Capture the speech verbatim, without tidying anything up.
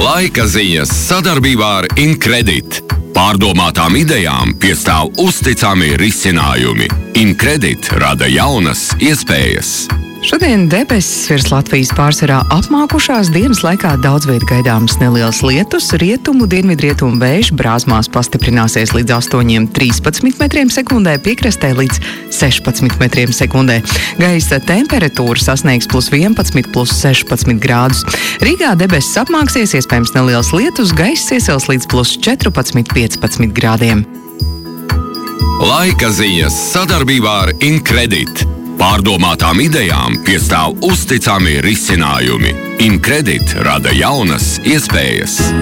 Laika ziņas sadarbībā ar Incredit. Pārdomātām idejām piestāv uzticami risinājumi. Incredit rada jaunas iespējas. Šodien debesis virs Latvijas pārsvarā apmākušās, dienas laikā daudz viet gaidāmas nelielas lietus, rietumu, dienvidrietumu vējš brāzmās pastiprināsies līdz astoņiem trīspadsmit metriem sekundē, piekrastē līdz sešpadsmit metriem sekundē. Gaisa temperatūra sasniegs plus vienpadsmit, plus sešpadsmit grādus. Rīgā debesis apmāksies, iespējams nelielas lietus, gaiss iesils līdz plus četrpadsmit, piecpadsmit grādiem. Laika ziņas sadarbībā ar Incredit. Pārdomātām idejām piestāv uzticami risinājumi. Incredit rada jaunas iespējas.